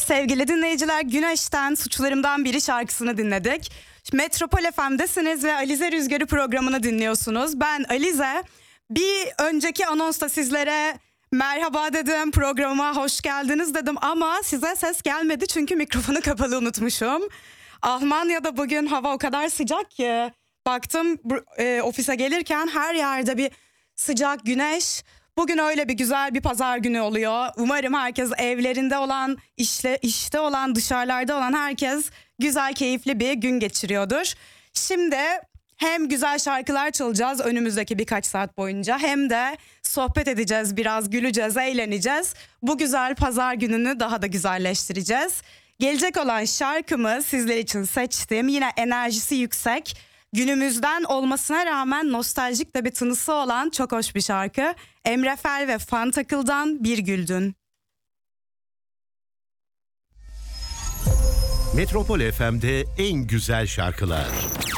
Sevgili dinleyiciler, Güneş'ten Suçlarımdan Biri şarkısını dinledik. Metropol FM'desiniz ve Alize Rüzgarı programını dinliyorsunuz. Ben Alize. Bir önceki anonsta sizlere merhaba dedim, programıma hoş geldiniz dedim ama size ses gelmedi çünkü mikrofonu kapalı unutmuşum. Almanya'da bugün hava o kadar sıcak ki baktım ofise gelirken her yerde bir sıcak güneş. Bugün öyle bir güzel bir pazar günü oluyor. Umarım herkes evlerinde olan, işte olan, dışarılarda olan herkes güzel, keyifli bir gün geçiriyordur. Şimdi hem güzel şarkılar çalacağız önümüzdeki birkaç saat boyunca hem de sohbet edeceğiz, biraz güleceğiz, eğleneceğiz. Bu güzel pazar gününü daha da güzelleştireceğiz. Gelecek olan şarkımı sizler için seçtim. Yine enerjisi yüksek, günümüzden olmasına rağmen nostaljik de bir tınısı olan çok hoş bir şarkı. Emre Fel ve Fantakıl'dan Bir Güldün. Metropol FM'de en güzel şarkılar.